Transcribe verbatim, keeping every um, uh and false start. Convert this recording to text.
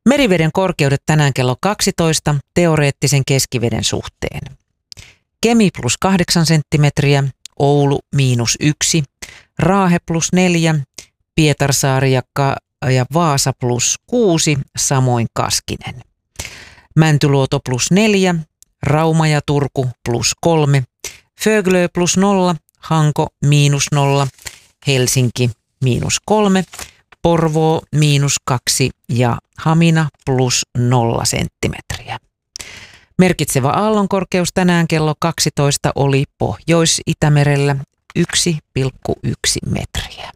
Meriveden korkeudet tänään kello kaksitoista teoreettisen keskiveden suhteen. Kemi plus kahdeksan senttimetriä, Oulu miinus yksi, Raahe plus neljä, Pietarsaari ja, Ka- ja Vaasa plus kuusi, samoin Kaskinen. Mäntyluoto plus neljä, Rauma ja Turku plus kolme, Föglö plus nolla, Hanko miinus nolla, Helsinki miinus kolme, Porvoo miinus kaksi ja Hamina plus nolla senttimetriä. Merkitsevä aallonkorkeus tänään kello kaksitoista oli Pohjois-Itämerellä yksi pilkku yksi metriä.